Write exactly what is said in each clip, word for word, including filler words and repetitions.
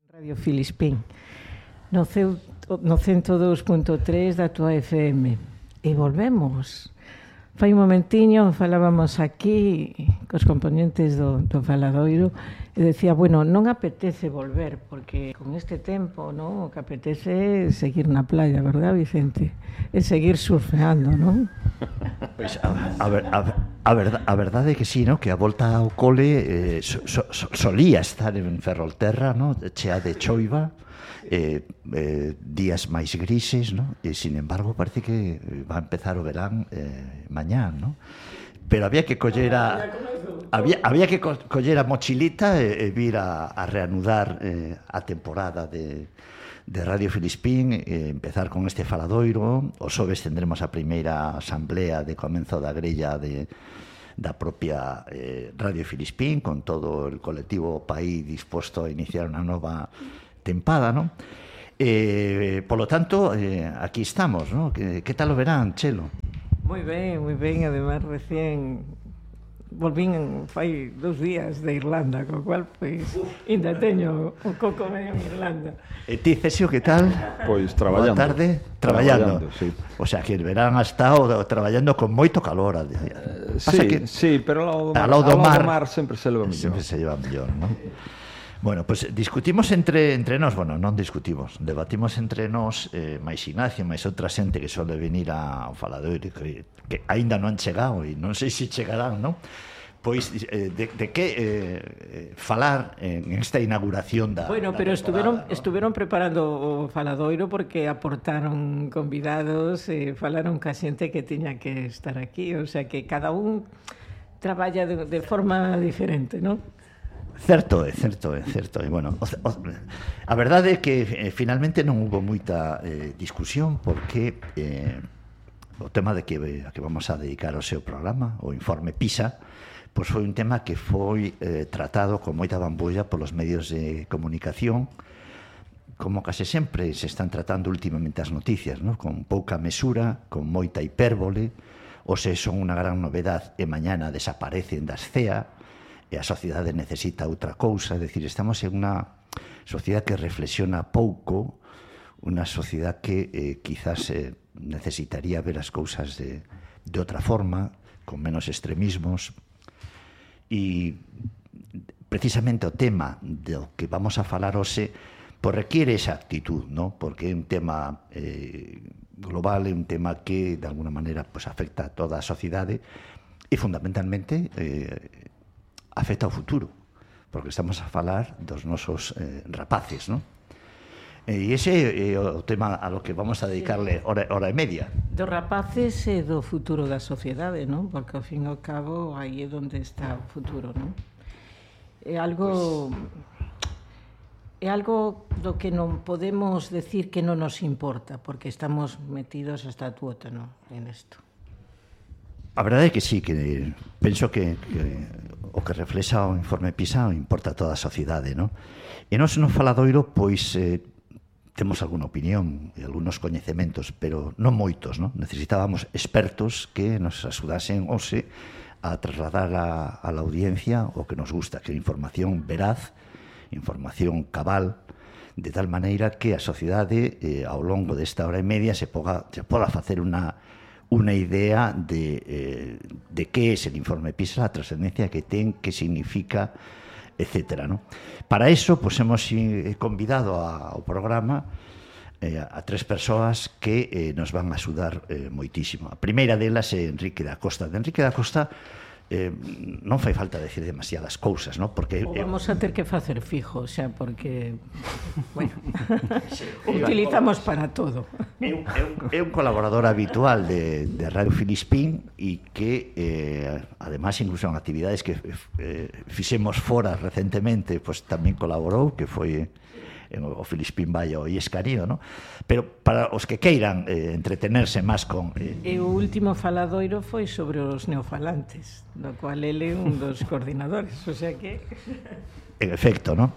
Radio Filispín no, ceu, no ciento dous punto tres da tua F M e volvemos. Fai un momentiño falábamos aquí cos componentes do, do Faladoiro e decía, bueno, non apetece volver porque con este tempo, non, o que apetece é seguir na playa, verdad, Vicente? É seguir surfeando, non? Pois a, a, ver, a, a, verdade, a verdade é que sí, no? Que a volta ao cole eh, so, so, solía estar en Ferrolterra, no? Chea de choiva, eh, eh, días máis grises, no? E sin embargo parece que va a empezar o verán eh, mañán, no? Pero había que coller a había, había que co coller a mochilita e, e vir a, a reanudar eh, a temporada de de Radio Filispín, eh, empezar con este faladoiro. O xoves tendremos a primeira asamblea de comenzo da grella de, da propia eh, Radio Filispín, con todo el colectivo País disposto a iniciar unha nova tempada, non? Eh, polo tanto, eh, aquí estamos, non? Que, que tal o verán, Chelo? Moi ben, moi ben, además recién volvín fai dous días de Irlanda, co cual, pois, ainda teño o coco medio en Irlanda. E ti, Cesio, que tal? Pois traballando. Boa tarde, traballando. Traballando, sí. O sea, que el verán ha estado traballando con moito calor. Uh, sí, que, sí, pero ao lado do mar, ao lado do mar, mar sempre se leva mellor. Sempre se lleva mellor, non? Bueno, pues discutimos entre entre nós, bueno, non discutimos, debatimos entre nós, eh, máis Ignacio, máis outra xente que sole venir ao faladoiro, que, que aínda non han chegado e non sei se chegarán, non? Pois eh, de, de que eh, falar en esta inauguración da Bueno, da pero estuvieron ¿no? estuvieron preparando o faladoiro porque aportaron convidados, eh, falaron ca xente que tiña que estar aquí, o sea que cada un traballa de, de forma diferente, non? Certo, é certo, é certo. E, bueno, o, o, a verdade é que eh, finalmente non hubo moita eh, discusión porque eh, o tema de que, a que vamos a dedicar o seu programa, o informe PISA, pois foi un tema que foi eh, tratado con moita bambulla polos medios de comunicación, como case sempre se están tratando últimamente as noticias, ¿no? Con pouca mesura, con moita hipérbole, ou se son unha gran novedad e mañana desaparecen das C E A, e a sociedade necesita outra cousa, é dicir, estamos en unha sociedade que reflexiona pouco, unha sociedade que eh, quizás eh, necesitaría ver as cousas de, de outra forma, con menos extremismos, e precisamente o tema do que vamos a falar hoxe pues requiere esa actitud, ¿no? Porque é un tema eh, global, é un tema que de alguna maneira pues, afecta a toda a sociedade e fundamentalmente eh, afecta ao futuro, porque estamos a falar dos nosos eh, rapaces, ¿no? E ese é o tema a lo que vamos a dedicarle hora, hora e media. Dos rapaces e do futuro da sociedade, non? Porque ao fin e ao cabo aí é onde está o futuro, non? É algo é algo do que non podemos decir que non nos importa, porque estamos metidos hasta a tuótano en isto. A verdade é que sí, que penso que, que o que reflexa o informe PISA importa a toda a sociedade, non? E nós no faladoiro, pois, eh, temos algunha opinión e algúns coñecementos, pero non moitos, non? Necesitábamos expertos que nos axudasen hoxe a trasladar a, a la audiencia o que nos gusta, que é información veraz, información cabal, de tal maneira que a sociedade, eh, ao longo desta hora e media, se poda, se poda facer unha unha idea de, eh, de que é el informe PISA, a trascendencia que ten, que significa, etcétera, ¿no? Para eso, pues, hemos convidado a, ao programa eh, a tres persoas que eh, nos van a axudar eh, moitísimo. A primeira delas é Enrique da Costa. De Enrique da Costa eh, non fai falta decir demasiadas cousas, ¿no? Porque o vamos a ter que facer fijo, xa, porque bueno, utilizamos para todo. É un, é un, é un colaborador habitual de, de Radio Filispín e que eh, además incluso en actividades que eh, fixemos fora recentemente, pues tamén colaborou, que foi en o Filispín vai ao Iescarío, ¿no? Pero para os que queiran eh, entretenerse máis con... Eh... E o último faladoiro foi sobre os neofalantes, do cual ele é un dos coordinadores, o sea que... En efecto, ¿no?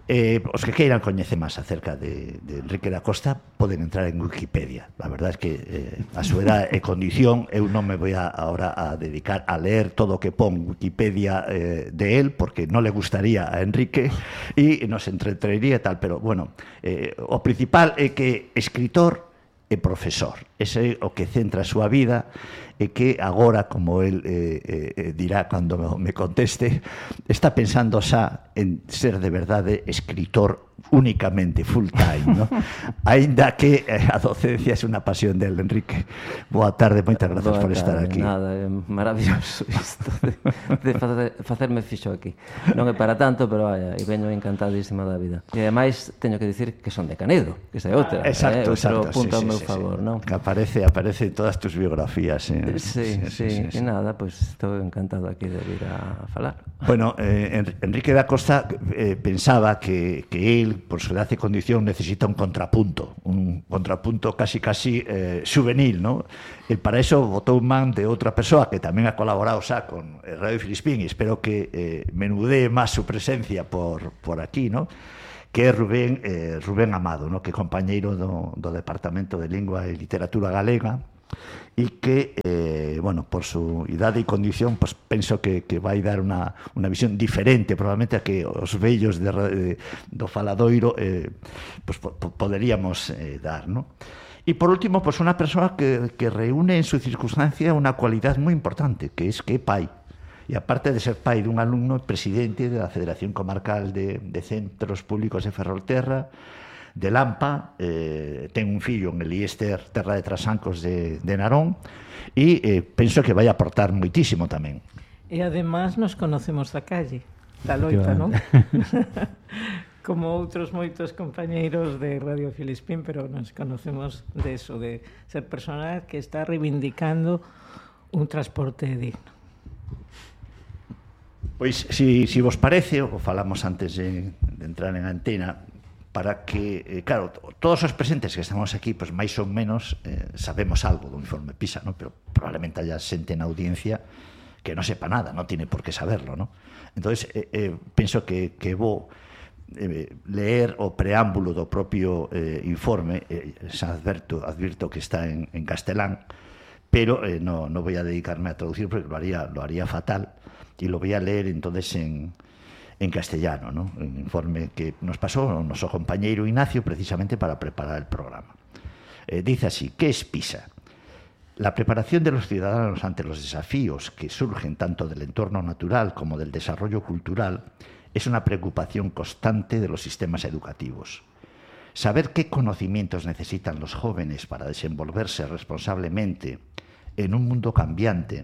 Eh, os que queiran coñecer máis acerca de, de Enrique da Costa poden entrar en Wikipedia. La verdad es que eh, a súa edad e condición eu non me voy a, ahora a dedicar a leer todo o que pon Wikipedia eh, de él, porque non le gustaría a Enrique e nos entretería e tal, pero bueno, eh, o principal é que escritor e profesor, ese é o que centra a súa vida, e que agora, como el eh, eh, dirá cando me conteste, está pensando xa en ser de verdade escritor únicamente, full time, ¿no? Ainda que eh, a docencia é unha pasión del, Enrique. Boa tarde, moitas grazas Boa por estar tarde, aquí. Nada, é maravilloso isto de, de facer, facerme fixo aquí. Non é para tanto, pero vaya, e veño encantadísima da vida. E ademais, teño que dicir que son de Canedo, que esa é outra. Exacto, eh, exacto. Outro punto sí, ao meu sí, favor, sí. non? Que aparece, aparece en todas tus biografías. Eh. Sí, sí, sí, sí, sí. E nada, pois pues, estou encantado aquí de vir a falar. Bueno, eh, Enrique da Costa eh, pensaba que, que él, por su edad y condición, necesita un contrapunto, un contrapunto casi casi eh, juvenil, ¿no? E para eso votó un man de outra persoa que tamén ha colaborado xa con Radio Filispín, e espero que eh, menudee máis su presencia por, por aquí, ¿no? Que é Rubén, eh, Rubén Amado, ¿no? Que é compañeiro do, do Departamento de Lingua e Literatura Galega, e que, eh, bueno, por su idade e condición, pues, penso que, que vai dar unha, unha visión diferente, probablemente a que os vellos de, de, do faladoiro eh, pues, po, poderíamos eh, dar, ¿no? E por último, pues, unha persoa que, que reúne en su circunstancia unha cualidad moi importante, que es que é pai. E aparte de ser pai dun alumno, presidente da Federación Comarcal de, de Centros Públicos de Ferrolterra, de Lampa, eh, ten un fillo en Eliéster, terra de Trasancos de, de Narón, e eh, penso que vai aportar moitísimo tamén. E además nos conocemos da calle, da loita, non? Como outros moitos compañeiros de Radio Filispín, pero nos conocemos de eso, de ser personal que está reivindicando un transporte digno. Pois, si, si vos parece, o falamos antes de, de entrar en antena, para que, eh, claro, todos os presentes que estamos aquí, pues máis ou menos eh, sabemos algo do informe PISA, ¿no? Pero probablemente haya xente na audiencia que non sepa nada, non tiene por qué saberlo, ¿no? Entonces, eh, eh, penso que, que vou eh, leer o preámbulo do propio eh, informe, eh, xa adverto, advirto que está en, en castelán, pero eh, no, no voy a dedicarme a traducir porque lo haría, lo haría fatal, y lo voy a leer entonces en en castellano, ¿no? Un informe que nos pasó nuestro compañero Ignacio precisamente para preparar el programa. Eh, dice así: ¿qué es PISA? La preparación de los ciudadanos ante los desafíos que surgen tanto del entorno natural como del desarrollo cultural es una preocupación constante de los sistemas educativos. Saber qué conocimientos necesitan los jóvenes para desenvolverse responsablemente en un mundo cambiante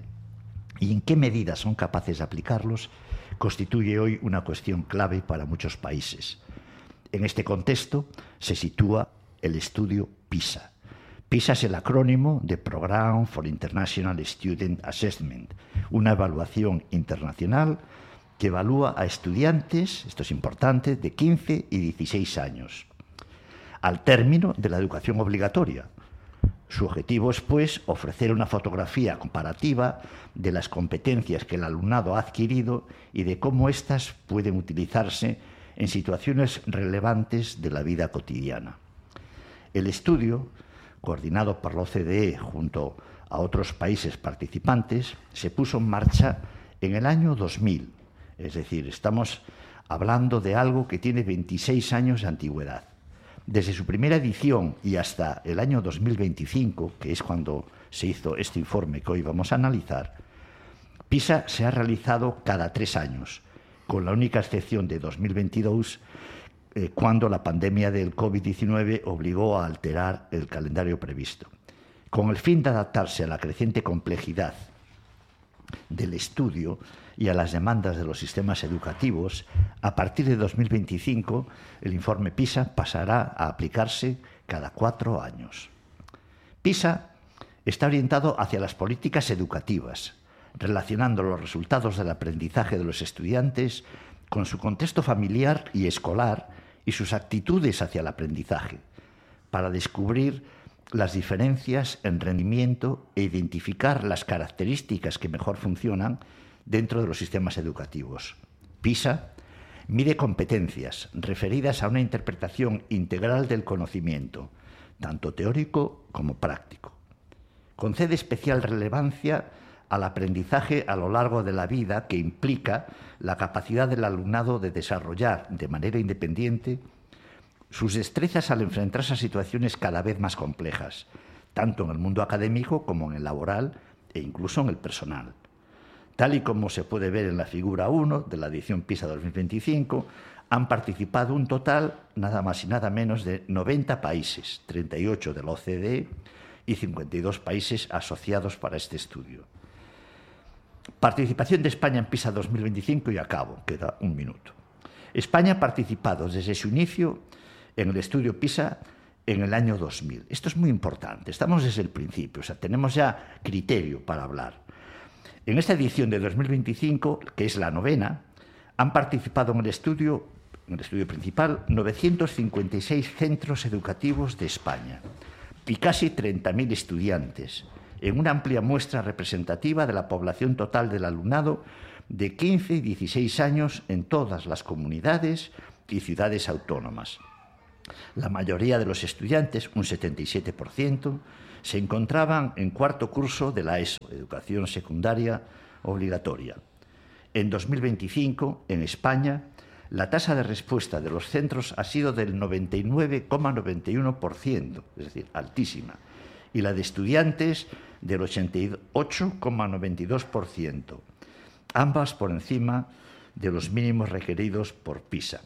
y en qué medida son capaces de aplicarlos constituye hoy una cuestión clave para muchos países. En este contexto se sitúa el estudio PISA. PISA es el acrónimo de Program for International Student Assessment, una evaluación internacional que evalúa a estudiantes, esto es importante, de quince y dieciséis años, al término de la educación obligatoria. Su objetivo es, pues, ofrecer una fotografía comparativa de las competencias que el alumnado ha adquirido y de cómo éstas pueden utilizarse en situaciones relevantes de la vida cotidiana. El estudio, coordinado por la O C D E junto a otros países participantes, se puso en marcha en el año dos mil. Es decir, estamos hablando de algo que tiene veintiséis años de antigüedad. Desde su primera edición y hasta el año dos mil veinticinco, que es cuando se hizo este informe que hoy vamos a analizar, PISA se ha realizado cada tres años, con la única excepción de dos mil veintidós, eh, cuando la pandemia del COVID diecinueve obligó a alterar el calendario previsto. Con el fin de adaptarse a la creciente complejidad del estudio y a las demandas de los sistemas educativos, a partir de dos mil veinticinco el informe PISA pasará a aplicarse cada cuatro años. PISA está orientado hacia las políticas educativas, relacionando los resultados del aprendizaje de los estudiantes con su contexto familiar y escolar y sus actitudes hacia el aprendizaje, para descubrir las diferencias en rendimiento e identificar las características que mejor funcionan dentro de los sistemas educativos. PISA Mide competencias referidas a una interpretación integral del conocimiento, tanto teórico como práctico. Concede especial relevancia al aprendizaje a lo largo de la vida, que implica la capacidad del alumnado de desarrollar de manera independiente sus destrezas al enfrentarse a situaciones cada vez más complejas, tanto en el mundo académico como en el laboral e incluso en el personal. Tal y como se puede ver en la figura uno de la edición PISA dos mil veinticinco, han participado un total, nada más y nada menos, de noventa países, treinta y ocho de la O C D E y cincuenta y dos países asociados para este estudio. Participación de España en PISA dos mil veinticinco y acabo, queda un minuto. España ha participado desde su inicio en el estudio PISA en el año dos mil. Esto es muy importante, estamos desde el principio, o sea, tenemos ya criterio para hablar. En esta edición de dos mil veinticinco, que es la novena, han participado en el estudio, en el estudio principal, novecientos cincuenta y seis centros educativos de España y casi treinta mil estudiantes, en una amplia muestra representativa de la población total del alumnado de quince y dieciséis años en todas las comunidades y ciudades autónomas. La mayoría de los estudiantes, un setenta y siete por ciento, se encontraban en cuarto curso de la ESO, Educación Secundaria Obligatoria. En dos mil veinticinco, en España, la tasa de respuesta de los centros ha sido del noventa y nueve coma noventa y uno por ciento, es decir, altísima, y la de estudiantes del ochenta y ocho coma noventa y dos por ciento, ambas por encima de los mínimos requeridos por PISA.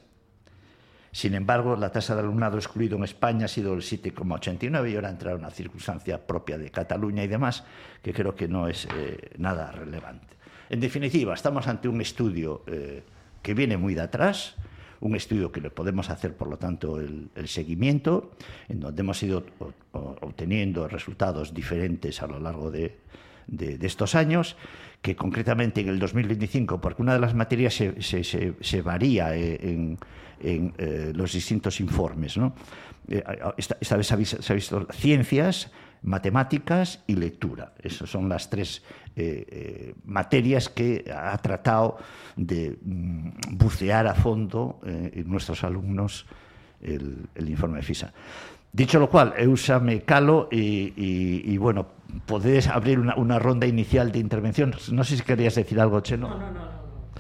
Sin embargo, la tasa de alumnado excluido en España ha sido el siete coma ochenta y nueve y ahora entra una circunstancia propia de Cataluña y demás, que creo que no es eh, nada relevante. En definitiva, estamos ante un estudio eh, que viene muy de atrás, un estudio que le podemos hacer, por lo tanto, el, el seguimiento, en donde hemos ido obteniendo resultados diferentes a lo largo de, de, de estos años, que concretamente en el dos mil veinticinco, porque una de las materias se, se, se, se varía en, en eh, los distintos informes, ¿no? Eh, esta, esta vez se ha, se ha visto ciencias, matemáticas y lectura. Esas son las tres eh, eh, materias que ha tratado de mm, bucear a fondo eh, en nuestros alumnos el, el informe de PISA. Dicho lo cual, eu xa me calo e, e, e bueno, podedes abrir una, una ronda inicial de intervención. Non sei se querías decir algo, Cheno. No, no, no. no.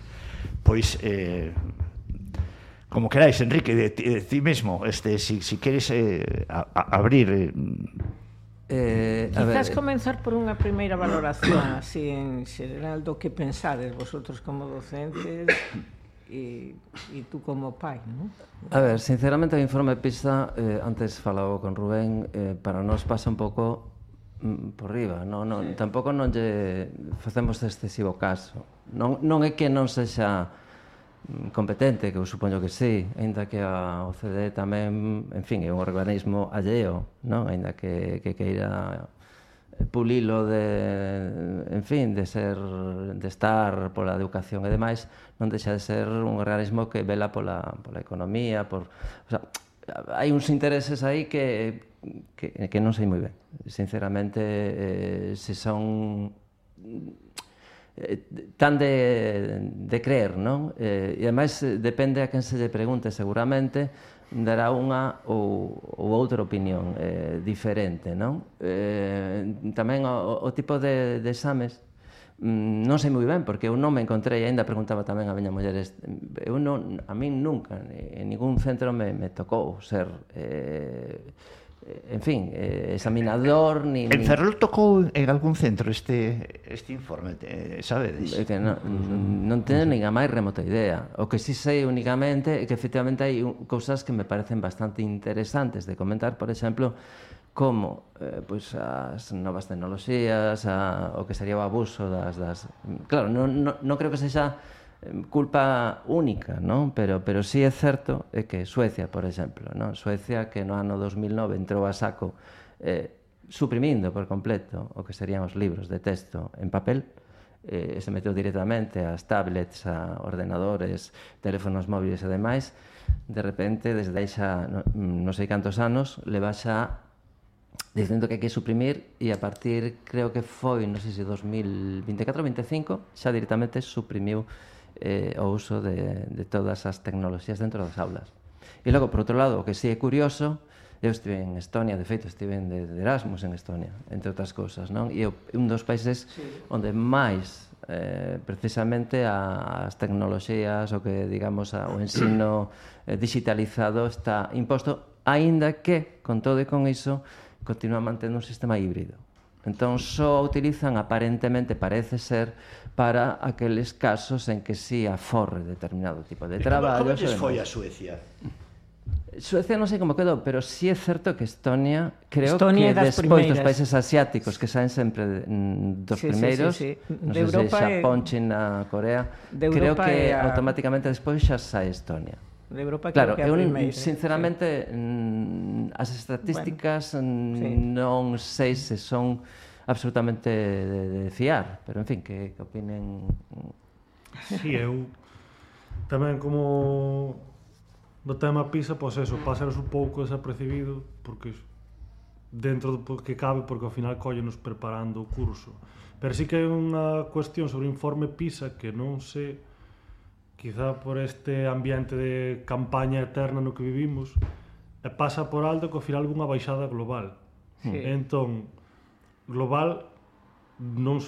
Pois, eh, como queráis, Enrique, de, de ti mesmo, este, si, si queres eh, a, a abrir... Eh, Eh, a Quizás ver, comenzar por unha primeira valoración así en xeral do que pensades vosotros como docentes e, e tú como pai, non? A ver, sinceramente o informe PISA, eh, antes falaba con Rubén, eh, para nós pasa un pouco mm, por riba, non, non, tampouco non lle facemos excesivo caso. Non, non é que non sexa competente, que eu supoño que sí, aínda que a O C D E tamén, en fin, é un organismo alleo, non? Aínda que, que queira pulilo de, en fin, de ser, de estar pola educación e demais, non deixa de ser un organismo que vela pola, pola economía, por, o sea, hai uns intereses aí que, que, que non sei moi ben. Sinceramente, eh, se son tan de, de creer, non? Eh, e ademais depende a quen se lle pregunte, seguramente dará unha ou, ou outra opinión eh, diferente, non? Eh, tamén o, o tipo de, de exames mm, non sei moi ben, porque eu non me encontrei, ainda preguntaba tamén a miña muller, eu non, a min nunca en ningún centro me, me tocou ser eh, en fin, eh, examinador ni, En Ferrol tocou en algún centro este, este informe, eh, sabedes? É que non, non teño nin a máis remota idea. O que si sei únicamente é que efectivamente hai cousas que me parecen bastante interesantes de comentar, por exemplo, como eh, pois as novas tecnoloxías, a, o que sería o abuso das... das... Claro, non, non, non creo que sexa culpa única, non? Pero, pero sí é certo é que Suecia, por exemplo, non? Suecia, que no ano dos mil nove entrou a saco eh, suprimindo por completo o que serían os libros de texto en papel, eh, se meteu directamente ás tablets, a ordenadores, teléfonos móviles e demais, de repente, desde aí xa non no sei cantos anos, leva xa dicindo que hai que suprimir e a partir, creo que foi, non sei se dos mil vinte e catro ou vinte e cinco, xa directamente suprimiu eh, o uso de, de todas as tecnoloxías dentro das aulas. E logo, por outro lado, o que sí é curioso, eu estive en Estonia, de feito, estive de, de Erasmus en Estonia, entre outras cousas, non? E un dos países sí. onde máis eh, precisamente a, as tecnoloxías, o que, digamos, a, o ensino eh, digitalizado está imposto, aínda que, con todo e con iso, continúa mantendo un sistema híbrido. Entón, só utilizan, aparentemente, parece ser, para aqueles casos en que sí aforre determinado tipo de traballo. Como lles foi a Suecia? Suecia non sei como quedou, pero sí é certo que Estonia, creo Estonia que despois primeiras. dos países asiáticos, que saen sempre mm, dos sí, primeiros, sí, sí, sí. non sei sei se Xapón, e... China, Corea, de creo Europa que a... automáticamente despois xa sae Estonia. De Europa claro, creo que eu, a primeira. sinceramente, sí. mm, as estatísticas bueno, sí. non sei se son absolutamente de, de fiar, pero en fin, que, que opinen... Si, sí, eu tamén como do tema PISA, pois eso, pasaros un pouco desapercibido, porque dentro do que cabe, porque ao final collenos preparando o curso. Pero sí que hai unha cuestión sobre o informe PISA que non sei, quizá por este ambiente de campaña eterna no que vivimos, e pasa por alto que ao final hai unha baixada global. Sí. Entón, global non